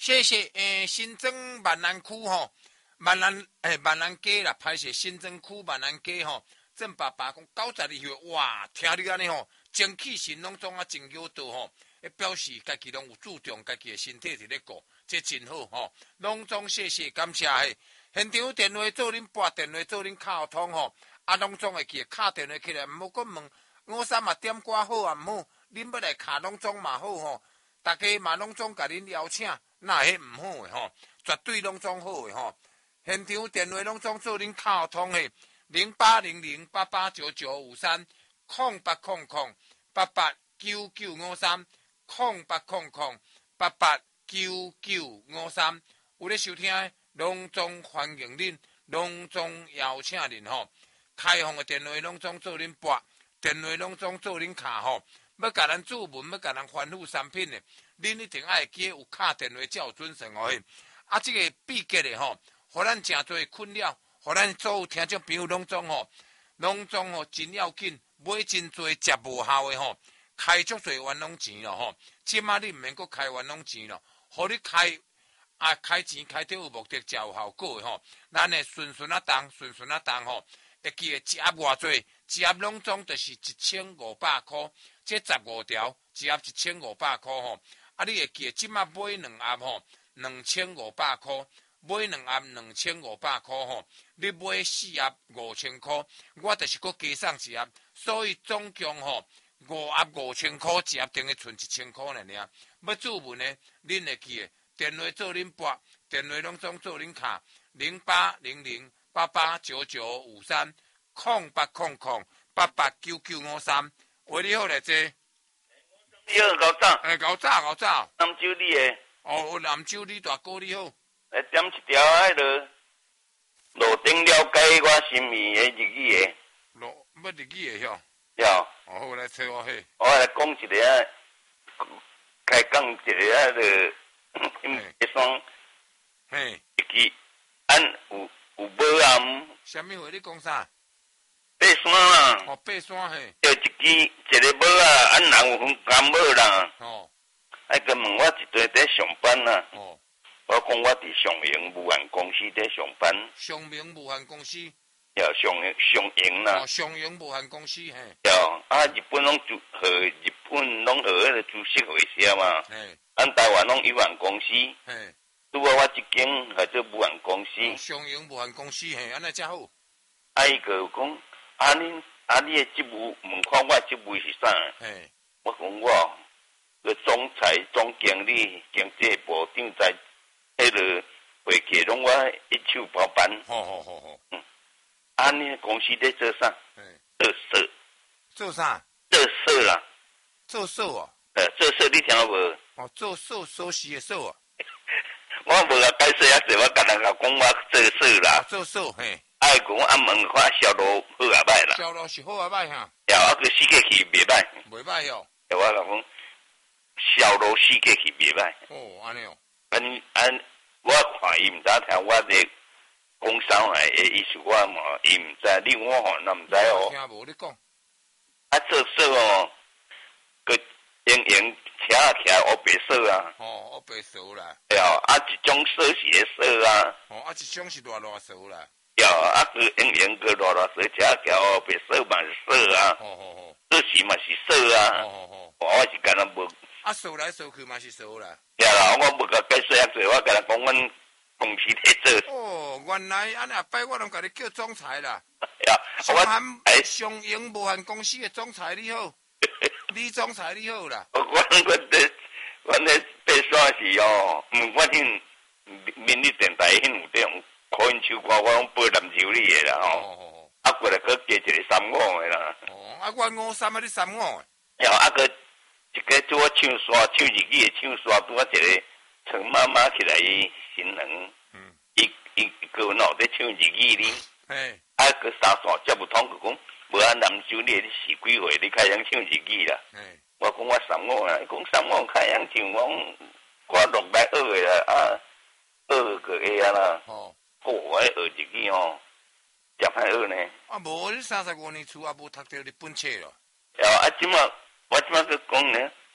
谢谢。新庄万安区吼，万安街啦，歹势新庄区万安街吼，郑爸爸讲92岁，哇，听你安尼吼，精气神拢总啊真有道吼，表示家己拢有注重家己的身体伫咧顾，这真好吼。拢总谢谢感谢嘿。现场有电话做恁拨电话做恁敲通吼，拢总会记敲电话起来，毋好讲问53嘛点歌好啊，毋好，恁要来敲拢总嘛好吼。大家嘛拢总甲恁邀请，那迄毋好诶吼，绝对拢总好诶吼。现场电话拢总做恁敲通诶，0800889953 0800889953 0800889953，有咧收听诶，拢总欢迎恁，拢总邀请恁吼。开放诶电话拢总做恁拨，电话拢总做恁敲吼。要甲咱注文，要甲咱吩咐产品的，恁一定爱记有敲电话才有准绳哦。这个秘诀的吼，互咱诚多困扰，互咱所有听众朋友拢总吼真要紧，买真多食无效的吼，开足多冤枉钱咯吼。即马你毋免阁开冤枉钱咯，互你开钱开得有目的，才有效果的吼。咱会顺顺啊动吼，会记得一盒偌济，一盒拢总就是1500块。这15条一盒1500块吼，你会记得即马买2盒吼，2500块，买2盒2500块吼，你买4盒5000块，我就是搁加送一盒，所以总共吼5盒5000块，一盒等于剩1000块尔。要注文呢，恁会记得电话做恁拨，电话拢总做恁敲0800889953 0800889953。喂，你好，来姐。 你好，高早。 高早。 南州你的。 哦，南州你大哥你好。 来点一条迄个路顶了解我心意的日语的。 要日语的吼。 要。 哦，好来找我嘿。 我来讲一个啊，开讲一个啊个，一双。 嘿。 一支俺有无暗。 什么话你讲啥？ 爬山啦， 哦，爬山嘿， 叫一个帽啊，俺人有分干帽啦。 哦， 哎，佮问我一堆在上班啦。 哦， 我讲我伫上营无限公司在上班。 上营无限公司。 要上营啦。 哦，上营无限公司嘿。 要日本拢做和日本拢和迄个株式会社嘛。 嘿。 咱台湾拢有限公司。 嘿。 拄好我一间叫做无限公司。 上营无限公司嘿，安尼才好。 伊个讲。你的职务问看我职务是啥？我讲我个总裁、总经理、经济部长在迄个会计拢我一手包办。 好。 你公司在做啥？做事。 做啥？ 做事啦。 做事哦。 做事你听无？ 哦，做事熟悉的事哦。 我无甲解释遐济，我甲人家讲我做事啦。 做事嘿。 爱讲问看销路好啊歹啦， 销路是好啊歹哈， 个四界去袂歹， 袂歹哟。 我讲销路四界去袂歹。 哦，安尼哦。 我看伊毋知听我的讲啥话的意思，我嘛伊毋知，你我吼那毋知哦。 听无你讲。 做事哦，个用车徛黑白色啊。 哦，黑白色啦。 一种色是个色啊。 哦，一种是热色啦。 个用个热色，车徛黑白色嘛是色啊。色是嘛是色啊。我是干那无。 扫来扫去嘛是扫啦。 啦，我无甲解释遐济，我甲人讲阮公司在做。 哦，原来安尼后摆我拢甲你叫总裁啦。上营无限公司的总裁你好，李总裁你好啦。 阮咧爬山是哦，我听民力电台迄有种考因唱歌，我拢背南州里的啦吼。过来佮加一个35的啦。 我53你35的。 个一个做我唱山唱日语的唱山，拄啊一个陈妈妈起来新人。伊个喏在唱日语哩。个三线接不通，佮讲无南州你是几岁？你开始唱日语啦。我讲我35啊，伊讲35开始唱，我6来学的啦，学个会啊啦。我学日语哦，真歹学呢。 无你35年厝无读到日本册咯。 即马我即马佮讲呢，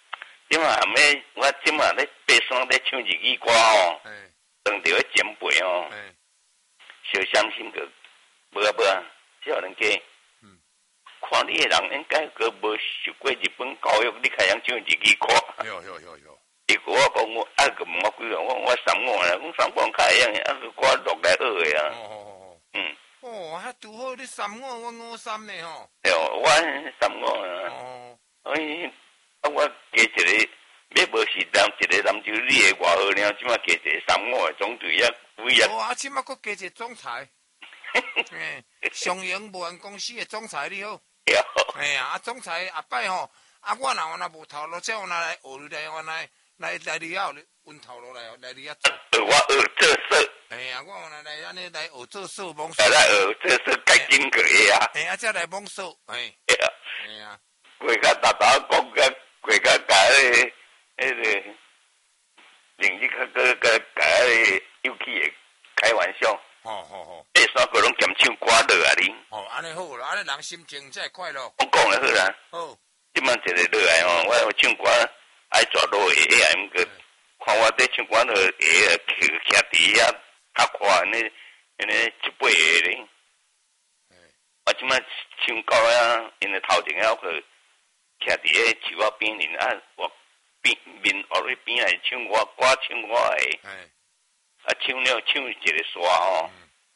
即嘛咩？我即嘛咧爬山咧唱日语歌哦，当着前辈哦，小相信个，无啊，少年家，看你个人应该个无受过日本教育，你开样唱日语歌。 有。 结果我讲我个问我几个，我3个啦，讲3个开样，个歌录来学个啊。 还拄好你3个，我53呢吼。 对，我3个啊。我加一个。要无是当一个篮球你会偌好了，即马加一个3个总队啊，几啊！即马佫加一个总裁，上营无限公司的总裁你好。啊，总裁后摆吼，我若无头路，叫我来学你来，我来你遐运头路来你遐做。 我学做事。 我来安尼来学做事，蒙来学做事，改进个啊。 才来蒙事， 过甲大家讲甲，过甲甲迄个另一个有气的开玩笑。下山个拢兼唱歌落啊你。 安尼好啦，安尼人心情才会快乐。 我讲的好啦。好。即摆一个落来吼，我唱歌爱抓落下，毋过看我在唱歌落下徛伫遐较快安尼7、8个咧。我即摆唱到啊，因为头前要去徛伫迄树仔边面啊，我。面学咧边来唱我歌唱我诶，唱了唱一个沙吼，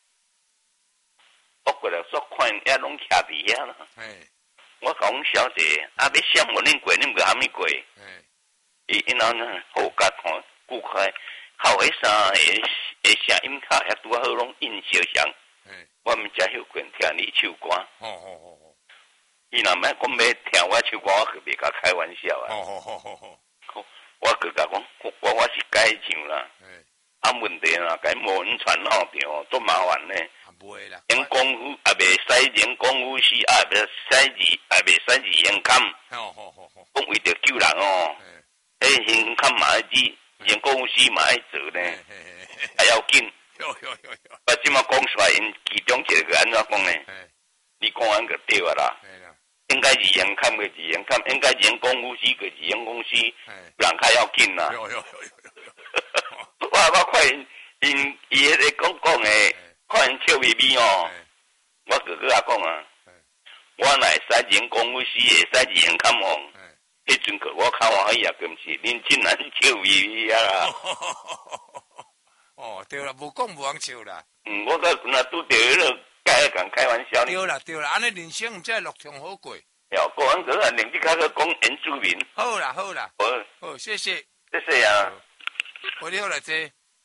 我过来煞看也拢徛伫遐啦。我讲小姐，要闪我恁过，恁个还没过？伊然后好甲看，顾开，靠迄3个声音卡也拄好拢印小响。我们才有权听你唱歌。伊若莫讲要听我唱歌，我可别甲开玩笑啊。我佮甲讲，我是改唱啦。问题啦，改无人传闹场，多麻烦呢。 袂啦。 演功夫也袂使演功夫戏，也袂使演砍。讲为着救人哦，演砍嘛爱知，演功夫戏嘛爱做呢，还要紧。我即马讲出来，因其中一个安怎讲呢？你讲安个对啊啦。应该是演看个是演看，应该演功夫戏个是演功夫戏，人较要紧啦。我看因伊迄个讲诶，看因笑眯眯哦。我哥哥也讲啊，我若会使演功夫戏，会使演看哦。迄阵个我较欢喜啊，毋是恁真难笑眯眯啊啦。 对啦，无讲无人笑啦。 我若拄着迄个。开玩笑。 对啦，安尼人生毋才乐畅好过。 讲完个啊，另一较个讲原住民。 好啦。好，谢谢啊。 你好来坐。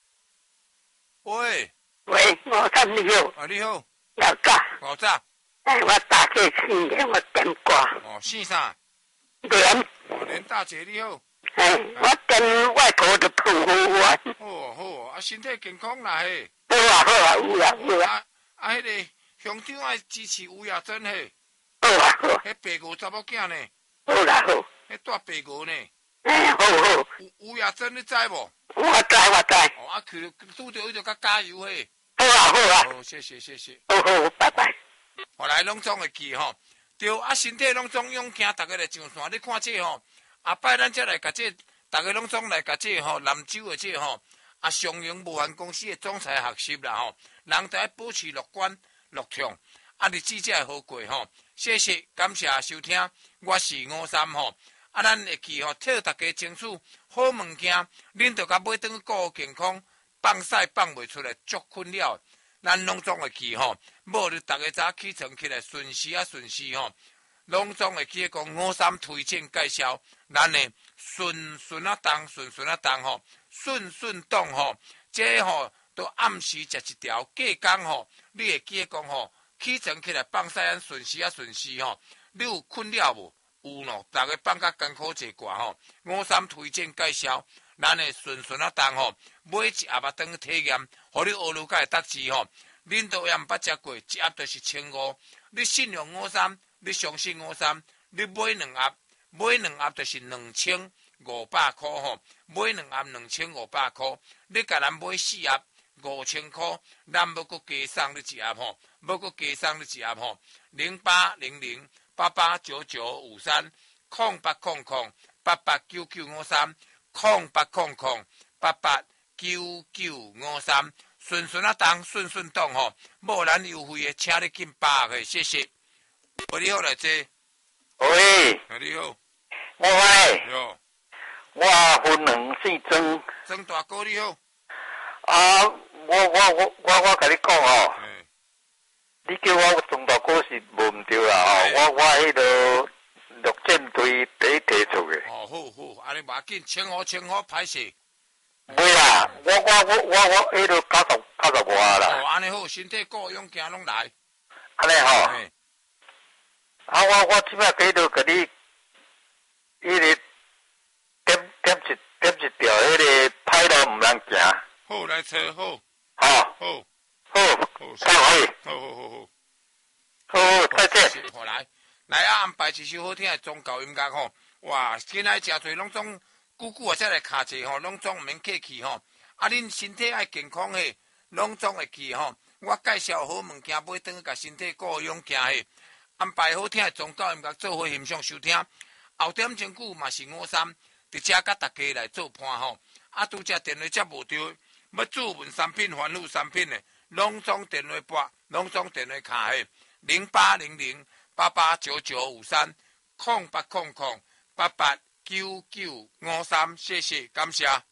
喂， 我跟你好。 你好。 老早。我大姐姓连，我点歌。 姓啥？ 连。 连大姐你好。 我跟外婆的澎湖湾。 好，身体健康啦嘿。 好啊，有啊。 迄个乡长爱支持吴亚珍嘿。 好。 迄白鹅查某囝呢？ 好。 迄大白鹅呢？ 好。 吴亚珍你知无？ 我知。 去拄着伊就甲加油嘿。 好啊。 好，谢谢。 好，拜拜。 后来拢总会记吼，对身体拢总勇行，大家来上山。你看这吼，后摆咱才来甲这，大家拢总来甲这吼，南州的这吼。上营无限公司的总裁学习啦吼，人就要保持乐观乐畅，日子才会好过吼。谢谢，感谢收听，我是53吼。咱会记吼，替大家争取好物件，恁着甲买转去顾健康，放屎放袂出来，足困扰。咱拢总会记吼，无你大家早起床起来顺时吼，拢总会记讲53推荐介绍，咱的顺啊动吼。顺动吼，这吼都暗时食一条，隔工吼，你会记讲吼，起床起来放屎顺时吼，你有困扰无？有咯，大家放甲艰苦一寡吼。53推荐介绍，咱的顺啊动吼，每一盒当体验，互你学路会得志吼。恁都也毋捌食过，一盒就是1500。你信用53，你相信53，你买2盒就是2500块吼，买2盒2500块，你甲咱买4盒5000块，咱要阁加送你一盒吼，要阁加送你一盒吼，0800889953，0800889953， 8899530800889953，顺顺啊动，顺顺动吼，无咱优惠的，请你紧把握，谢谢。你好，来坐。 喂。 你好。 喂。 哟。 我分两四装。 装大哥你好。 啊，我甲你讲哦。你叫我装大哥是无毋对啦哦，我迄个陆战队第一提出的。 哦，好，安尼无要紧，清好歹势。 袂啦，我迄个90外啦。 哦，安尼好，身体够用，行拢来。 安尼吼。啊，我即摆迄个甲你，迄个点一条迄个歹路毋通行。 好，来找好。 好，散会。好，再见。 好来安排一首好听的宗教音乐吼。哇，今仔真侪拢总久啊，才来卡者吼，拢总毋免客气吼。啊，恁身体爱健康嘿，拢总会记吼。我介绍好物件，买转去甲身体顾养行嘿。安排好听的宗教音乐做伙欣赏收听。后点钟久嘛是53，伫遮甲大家来做伴吼。啊，拄则电话接无着，要注文产品、欢富产品的，拢总电话拨，拢总电话卡嘿。0800889953，0800889953，谢谢，感谢。